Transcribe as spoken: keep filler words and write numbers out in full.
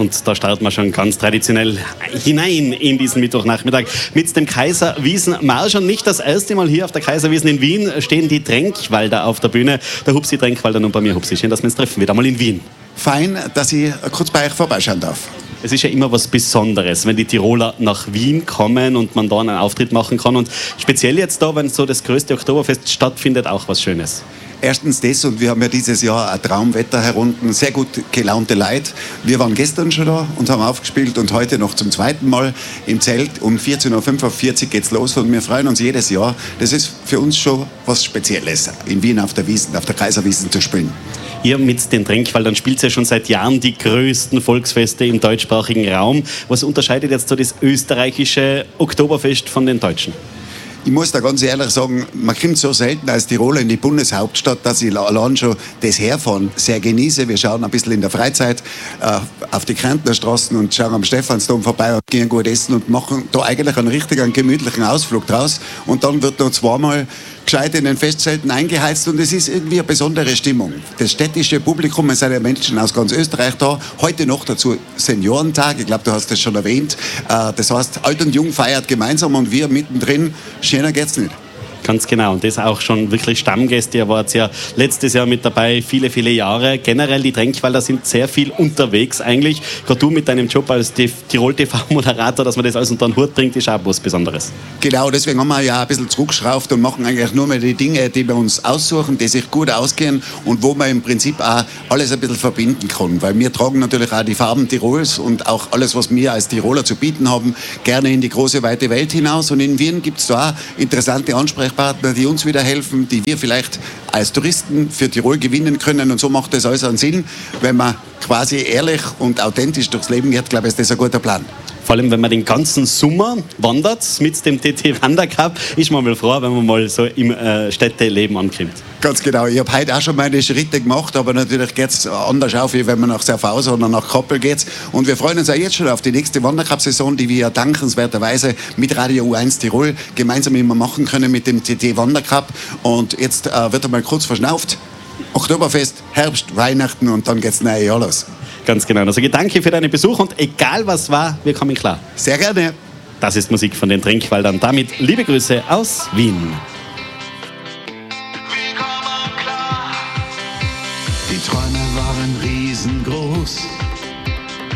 Und da startet man schon ganz traditionell hinein in diesen Mittwochnachmittag mit dem Kaiserwiesen-Marsch. Und nicht das erste Mal hier auf der Kaiserwiesen in Wien stehen die Tränkwalder auf der Bühne. Der Hupsi Tränkwalder und bei mir Hupsi. Schön, dass wir uns treffen, wieder mal in Wien. Fein, dass ich kurz bei euch vorbeischauen darf. Es ist ja immer was Besonderes, wenn die Tiroler nach Wien kommen und man da einen Auftritt machen kann. Und speziell jetzt da, wenn so das größte Oktoberfest stattfindet, auch was Schönes. Erstens das, und wir haben ja dieses Jahr ein Traumwetter herunten, sehr gut gelaunte Leute. Wir waren gestern schon da und haben aufgespielt und heute noch zum zweiten Mal im Zelt. Um vierzehn Uhr fünfundvierzig geht's los und wir freuen uns jedes Jahr. Das ist für uns schon was Spezielles, in Wien auf der Wiesn, auf der Kaiserwiesen zu spielen. Ihr mit den Tränkwaldern spielt ja schon seit Jahren die größten Volksfeste im deutschsprachigen Raum. Was unterscheidet jetzt so das österreichische Oktoberfest von den deutschen? Ich muss da ganz ehrlich sagen, man kommt so selten als Tiroler in die Bundeshauptstadt, dass ich allein schon das Herfahren sehr genieße. Wir schauen ein bisschen in der Freizeit äh, auf die Kärntner Straßen und schauen am Stephansdom vorbei und gehen gut essen und machen da eigentlich einen richtigen, gemütlichen Ausflug draus. Und dann wird noch zweimal gescheit in den Festzelten eingeheizt und es ist irgendwie eine besondere Stimmung. Das städtische Publikum, es sind ja Menschen aus ganz Österreich da. Heute noch dazu Seniorentag, ich glaube, du hast das schon erwähnt. Äh, das heißt, Alt und Jung feiert gemeinsam und wir mittendrin. Schöner geht's nicht. Ganz genau. Und das auch schon wirklich Stammgäste. Ihr wart ja letztes Jahr mit dabei, viele, viele Jahre. Generell, die Tränkwalder sind sehr viel unterwegs eigentlich. Gerade du mit deinem Job als Tirol-T V-Moderator, dass man das alles unter den Hut bringt, ist auch was Besonderes. Genau, deswegen haben wir ja ein bisschen zurückgeschraubt und machen eigentlich nur mehr die Dinge, die wir uns aussuchen, die sich gut ausgehen und wo man im Prinzip auch alles ein bisschen verbinden kann. Weil wir tragen natürlich auch die Farben Tirols und auch alles, was wir als Tiroler zu bieten haben, gerne in die große, weite Welt hinaus. Und in Wien gibt es da auch interessante Ansprechpartner, die uns wieder helfen, die wir vielleicht als Touristen für Tirol gewinnen können. Und so macht das alles einen Sinn. Wenn man quasi ehrlich und authentisch durchs Leben geht, glaube ich, ist das ein guter Plan. Vor allem, wenn man den ganzen Sommer wandert mit dem T T Wandercup, ist man mal froh, wenn man mal so im äh, Städteleben ankommt. Ganz genau. Ich habe heute auch schon meine Schritte gemacht, aber natürlich geht es anders auf, wie wenn man nach Schaffhausen oder nach Kappel geht. Und wir freuen uns auch jetzt schon auf die nächste Wandercup-Saison, die wir ja dankenswerterweise mit Radio U eins Tirol gemeinsam immer machen können mit dem T T Wandercup. Und jetzt äh, wird einmal kurz verschnauft. Oktoberfest, Herbst, Weihnachten und dann geht's neue Jahr los. Ganz genau. Also danke für deinen Besuch und egal was war, wir kommen klar. Sehr gerne. Das ist Musik von den Tränkwaldern. Damit liebe Grüße aus Wien.